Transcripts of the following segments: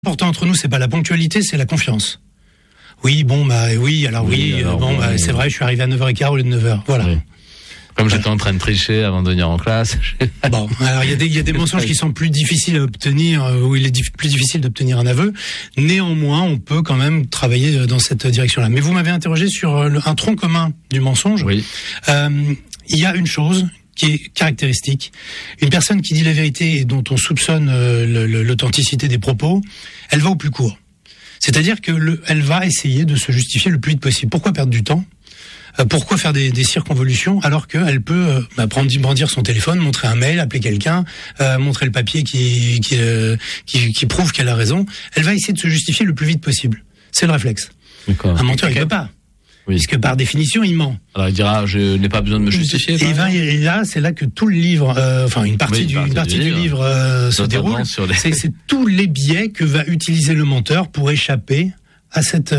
Important entre nous, c'est pas la ponctualité, c'est la confiance. Oui, c'est vrai, je suis arrivé à 9h15 au lieu de 9h. Voilà. Oui. Comme j'étais en train de tricher avant de venir en classe. Bon, alors il y a des mensonges qui sont plus difficiles à obtenir, où il est plus difficile d'obtenir un aveu. Néanmoins, on peut quand même travailler dans cette direction-là. Mais vous m'avez interrogé sur un tronc commun du mensonge. Oui. Il y a une chose qui est caractéristique. Une personne qui dit la vérité et dont on soupçonne l'authenticité des propos, elle va au plus court. C'est-à-dire que elle va essayer de se justifier le plus vite possible. Pourquoi perdre du temps ? Pourquoi faire des circonvolutions alors qu'elle peut brandir son téléphone, montrer un mail, appeler quelqu'un, montrer le papier qui prouve qu'elle a raison. Elle va essayer de se justifier le plus vite possible. C'est le réflexe. D'accord. Un menteur, il ne peut pas. Oui. Puisque par définition, il ment. Alors il dira, je n'ai pas besoin de me justifier. Et là, c'est là que tout le livre, une partie du livre se déroule. C'est tous les biais que va utiliser le menteur pour échapper à cette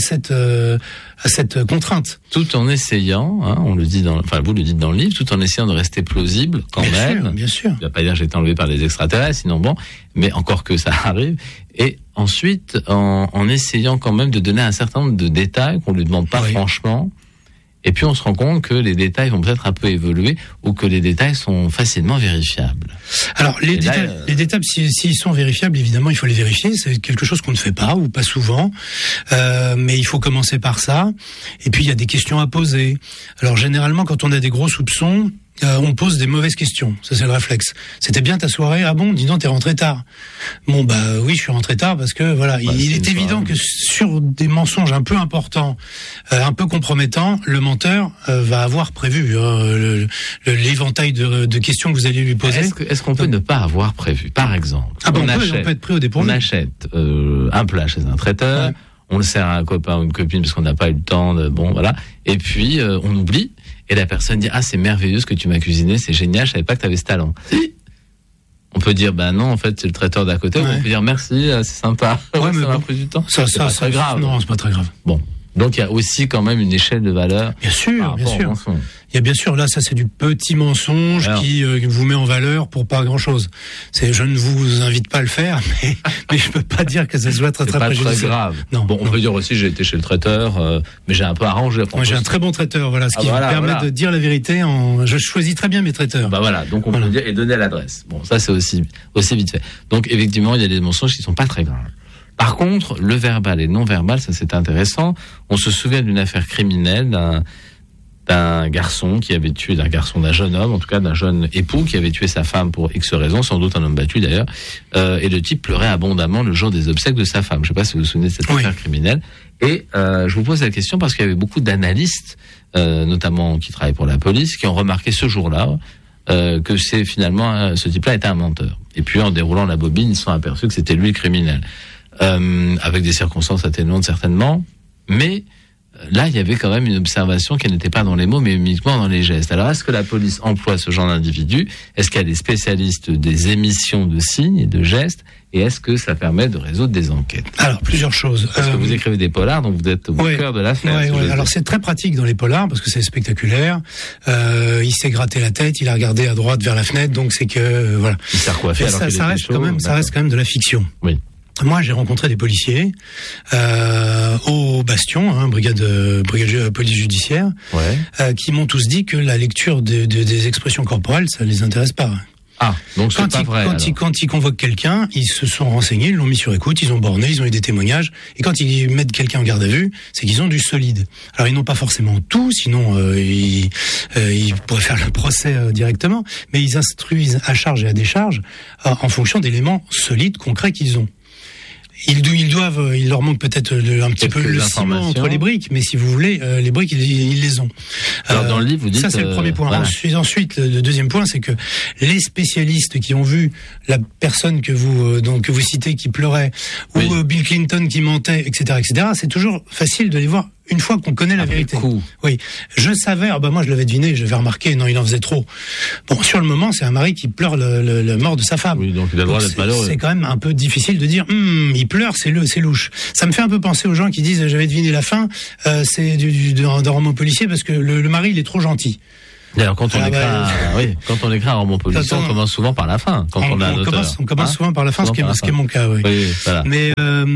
contrainte. Tout en essayant, on le dit vous le dites dans le livre, tout en essayant de rester plausible quand même. Bien sûr. Il ne va pas dire j'ai été enlevé par les extraterrestres, sinon bon, mais encore que ça arrive. Et ensuite, en essayant quand même de donner un certain nombre de détails qu'on lui demande pas franchement. Et puis on se rend compte que les détails vont peut-être un peu évoluer ou que les détails sont facilement vérifiables. Alors les détails, s'ils sont vérifiables, évidemment, il faut les vérifier. C'est quelque chose qu'on ne fait pas ou pas souvent, mais il faut commencer par ça. Et puis il y a des questions à poser. Alors généralement, quand on a des gros soupçons, on pose des mauvaises questions. Ça, c'est le réflexe. C'était bien ta soirée? Ah bon, dis donc, t'es rentré tard. Bon, oui, je suis rentré tard parce que, voilà, il est évident que sur des mensonges un peu importants, un peu compromettants, le menteur va avoir prévu l'éventail de questions que vous allez lui poser. Est-ce qu'on peut ne pas avoir prévu? Par exemple, on peut être pris au dépourvu. On achète un plat chez un traiteur, on le sert à un copain ou une copine parce qu'on n'a pas eu le temps et puis on oublie. Et la personne dit, c'est merveilleux ce que tu m'as cuisiné, c'est génial, je savais pas que tu avais ce talent. On peut dire, non, en fait, c'est le traiteur d'à côté. On peut dire, merci, c'est sympa. Ça m'a pris du temps. C'est pas très grave. Non, c'est pas très grave. Bon. Donc, il y a aussi quand même une échelle de valeur. Bien sûr. Il y a bien sûr, là, ça, c'est du petit mensonge qui vous met en valeur pour pas grand-chose. Je ne vous invite pas à le faire, mais je peux pas dire que ça soit très préjudiciable. C'est pas très grave. Non. Bon, on peut dire aussi, j'ai été chez le traiteur, mais j'ai un peu arrangé. Moi, j'ai un très bon traiteur, ce qui me permet de dire la vérité. Je choisis très bien mes traiteurs. Donc on peut dire et donner l'adresse. Bon, ça, c'est aussi vite fait. Donc, effectivement, il y a des mensonges qui sont pas très graves. Par contre, le verbal et le non-verbal, ça c'est intéressant. On se souvient d'une affaire criminelle d'un garçon d'un jeune homme, en tout cas d'un jeune époux qui avait tué sa femme pour X raisons, sans doute un homme battu d'ailleurs, et le type pleurait abondamment le jour des obsèques de sa femme. Je ne sais pas si vous vous souvenez de cette affaire criminelle. Et je vous pose la question parce qu'il y avait beaucoup d'analystes, notamment qui travaillent pour la police, qui ont remarqué ce jour-là que c'est finalement ce type-là était un menteur. Et puis en déroulant la bobine, ils se sont aperçus que c'était lui le criminel. Avec des circonstances atténuantes certainement, mais là il y avait quand même une observation qui n'était pas dans les mots mais uniquement dans les gestes. Alors est-ce que la police emploie ce genre d'individu? Est-ce qu'il y a des spécialistes des émissions de signes et de gestes? Et est-ce que ça permet de résoudre des enquêtes? Alors, plusieurs choses. Parce que vous écrivez des polars, donc vous êtes au cœur de l'affaire. Alors, c'est très pratique dans les polars, parce que c'est spectaculaire. Il s'est gratté la tête, il a regardé à droite vers la fenêtre, donc c'est que, voilà. Il s'est recoiffé alors qu'il était chaud. Ça reste quand même de la fiction. Oui. Moi, j'ai rencontré des policiers au Bastion, brigade police judiciaire, qui m'ont tous dit que la lecture des expressions corporelles, ça les intéresse pas. Donc c'est pas vrai. Quand ils convoquent quelqu'un, ils se sont renseignés, ils l'ont mis sur écoute, ils ont borné, ils ont eu des témoignages. Et quand ils mettent quelqu'un en garde à vue, c'est qu'ils ont du solide. Alors ils n'ont pas forcément tout, sinon ils pourraient faire le procès directement. Mais ils instruisent à charge et à décharge en fonction d'éléments solides, concrets qu'ils ont. Il leur manque peut-être un petit peu le ciment entre les briques, mais si vous voulez, les briques, ils les ont. Alors dans le livre, vous dites... Ça, c'est le premier point. Voilà. Ensuite, le deuxième point, c'est que les spécialistes qui ont vu la personne que vous citez qui pleurait, ou Bill Clinton qui mentait, etc., c'est toujours facile de les voir une fois qu'on connaît la vérité. Oui. Je savais, moi je l'avais deviné, j'avais remarqué, non, il en faisait trop. Bon, sur le moment, c'est un mari qui pleure le mort de sa femme. Oui, donc il a le droit d'être malheureux. C'est quand même un peu difficile de dire, il pleure, c'est louche. Ça me fait un peu penser aux gens qui disent, j'avais deviné la fin, c'est d'un roman policier parce que le mari, il est trop gentil. D'ailleurs, quand on écrit un roman policier, on commence souvent par la fin. On commence souvent par la fin, ce qui est mon cas, oui. Voilà. Mais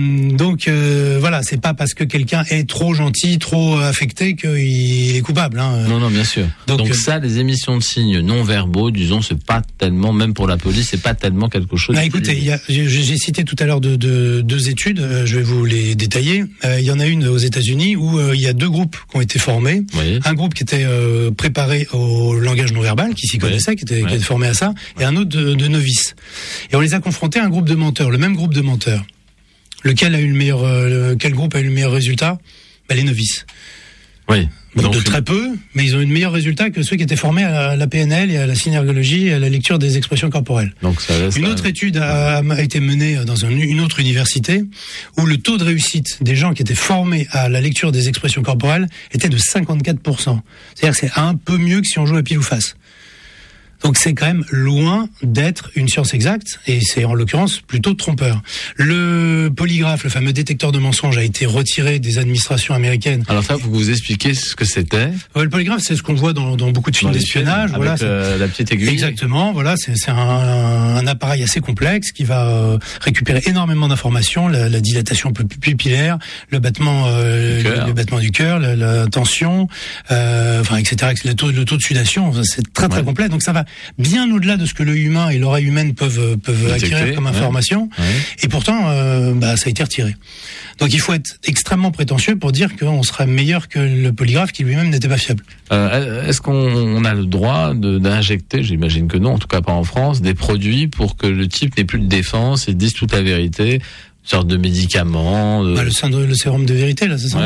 voilà, c'est pas parce que quelqu'un est trop gentil, trop affecté qu'il est coupable. Hein. Non, bien sûr. Donc ça, les émissions de signes non verbaux, disons, c'est pas tellement, même pour la police, c'est pas tellement quelque chose. Écoutez, j'ai cité tout à l'heure deux études. Je vais vous les détailler. Il y en a une aux États-Unis où il y a 2 groupes qui ont été formés. Oui. Un groupe qui était préparé au langage non verbal, qui s'y connaissait, qui était formé à ça, et un autre de novices. Et on les a confrontés à un groupe de menteurs, le même groupe de menteurs. Quel groupe a eu le meilleur résultat ? Les novices. Oui. Donc de très peu, mais ils ont eu de meilleurs résultats que ceux qui étaient formés à la PNL et à la synergologie et à la lecture des expressions corporelles. Donc une autre étude a été menée dans une autre université où le taux de réussite des gens qui étaient formés à la lecture des expressions corporelles était de 54%. C'est-à-dire que c'est un peu mieux que si on joue à pile ou face. Donc c'est quand même loin d'être une science exacte, et c'est en l'occurrence plutôt trompeur. Le polygraphe, le fameux détecteur de mensonges, a été retiré des administrations américaines. Alors ça, vous expliquez ce que c'était ? Le polygraphe, c'est ce qu'on voit dans beaucoup de films d'espionnage. Avec la petite aiguille. Exactement, voilà, c'est un appareil assez complexe qui va récupérer énormément d'informations, la dilatation pupillaire, le battement du cœur, la tension, etc. Le taux de sudation, c'est très très complet. Donc ça va bien au-delà de ce que l'œil humain et l'oreille humaine peuvent acquérir comme information. Ouais. Et pourtant, ça a été retiré. Donc il faut être extrêmement prétentieux pour dire qu'on sera meilleur que le polygraphe qui lui-même n'était pas fiable. Est-ce qu'on a le droit d'injecter, j'imagine que non, en tout cas pas en France, des produits pour que le type n'ait plus de défense et dise toute la vérité, une sorte de médicament le sérum de vérité, là, c'est ça ?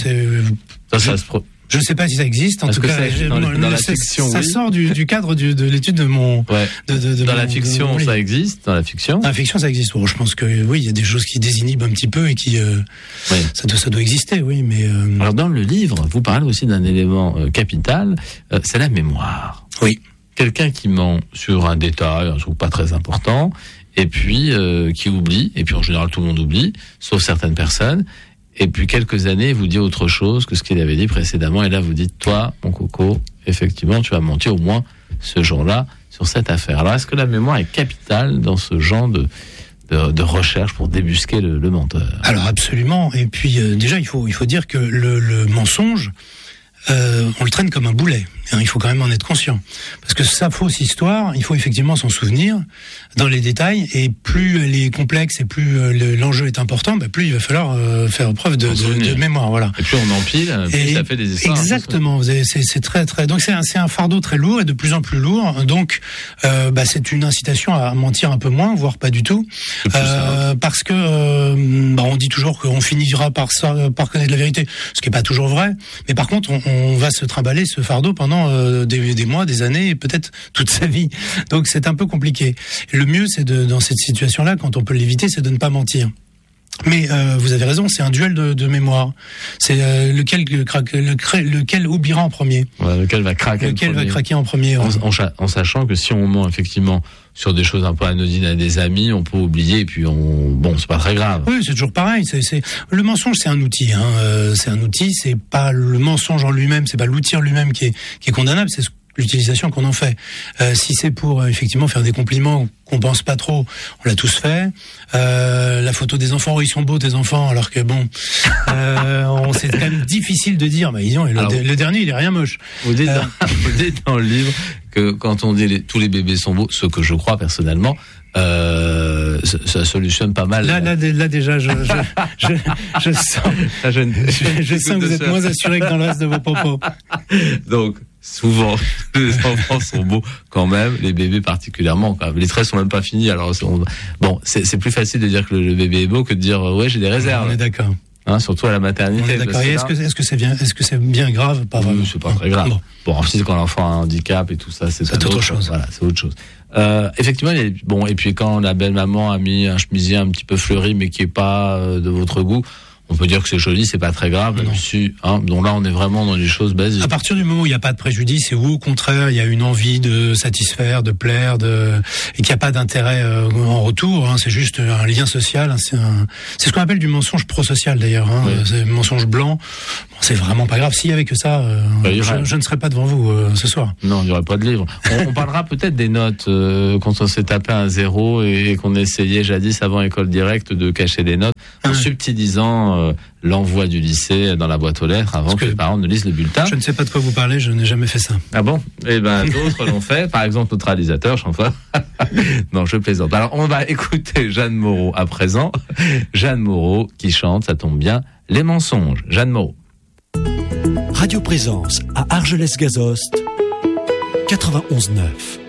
Ça se je ne sais pas si ça existe. En tout cas, dans la fiction, ça sort du cadre de l'étude de mon. Ouais. Dans la fiction, ça existe. Dans la fiction, ça existe. Bon, je pense que oui, il y a des choses qui désinhibent un petit peu et qui ça doit exister, oui. Mais alors dans le livre, vous parlez aussi d'un élément capital, c'est la mémoire. Oui. Quelqu'un qui ment sur un détail, un truc pas très important, et puis qui oublie. Et puis en général, tout le monde oublie, sauf certaines personnes. Et puis quelques années, vous dit autre chose que ce qu'il avait dit précédemment. Et là, vous dites, toi, mon coco, effectivement, tu as menti au moins ce jour-là sur cette affaire. Alors, est-ce que la mémoire est capitale dans ce genre de recherche pour débusquer le menteur ? Alors, absolument. Et puis, déjà, il faut dire que le mensonge, on le traîne comme un boulet. Il faut quand même en être conscient. Parce que sa fausse histoire, il faut effectivement s'en souvenir dans les détails. Et plus elle est complexe et plus l'enjeu est important, plus il va falloir faire preuve de mémoire. Voilà. Et plus on empile, plus ça fait des histoires. Exactement. C'est très très. Donc c'est un fardeau très lourd et de plus en plus lourd. Donc c'est une incitation à mentir un peu moins, voire pas du tout. Parce que on dit toujours qu'on finira par connaître la vérité, ce qui est pas toujours vrai. Mais par contre, on va se trimballer ce fardeau pendant des mois, des années, et peut-être toute sa vie. Donc c'est un peu compliqué. Le mieux, c'est dans cette situation-là, quand on peut l'éviter, c'est de ne pas mentir. Mais vous avez raison, c'est un duel de mémoire. C'est lequel oubliera en premier. Ouais, lequel va craquer en premier. En sachant que si on ment effectivement sur des choses un peu anodines à des amis, on peut oublier et puis c'est pas très grave. Oui, c'est toujours pareil. Le mensonge, c'est un outil. C'est un outil. C'est pas le mensonge en lui-même. C'est pas l'outil en lui-même qui est condamnable. C'est l'utilisation qu'on en fait. Si c'est pour effectivement faire des compliments qu'on pense pas trop, on l'a tous fait. La photo des enfants, ils sont beaux tes enfants, alors que c'est quand même difficile de dire. Le dernier, il est rien moche. Vous dites dans le livre que quand on dit tous les bébés sont beaux, ce que je crois personnellement, ça solutionne pas mal. Là déjà, je sens que vous êtes moins assuré que dans le reste de vos propos. Donc, souvent, les enfants sont beaux quand même, les bébés particulièrement. Les traits sont même pas finis. Alors, c'est plus facile de dire que le bébé est beau que de dire j'ai des réserves. On est d'accord. Surtout à la maternité. D'accord. Et est-ce que c'est bien grave? Pas vraiment. C'est pas très grave. Bon, ensuite, quand l'enfant a un handicap et tout ça, c'est autre chose. Voilà, c'est autre chose. Effectivement, et puis quand la belle maman a mis un chemisier un petit peu fleuri, mais qui est pas de votre goût, on peut dire que c'est joli, c'est pas très grave là-dessus. Donc là, on est vraiment dans des choses basiques. À partir du moment où il n'y a pas de préjudice et où, au contraire, il y a une envie de satisfaire, de plaire, et qu'il n'y a pas d'intérêt en retour, c'est juste un lien social. C'est ce qu'on appelle du mensonge prosocial d'ailleurs. Oui. C'est mensonge blanc. C'est vraiment pas grave. S'il y avait que ça, je ne serais pas devant vous ce soir. Non, il n'y aurait pas de livre. On parlera peut-être des notes quand on s'est tapé un 0 et qu'on essayait jadis avant École Directe de cacher des notes en subtilisant l'envoi du lycée dans la boîte aux lettres avant que les parents ne lisent le bulletin. Je ne sais pas de quoi vous parlez, je n'ai jamais fait ça. Ah bon? Eh ben, d'autres l'ont fait. Par exemple, notre réalisateur, Jean-François. Non, je plaisante. Alors, on va écouter Jeanne Moreau à présent. Jeanne Moreau qui chante, ça tombe bien, Les mensonges. Jeanne Moreau. Radio Présence à Argelès-Gazost, 91.9.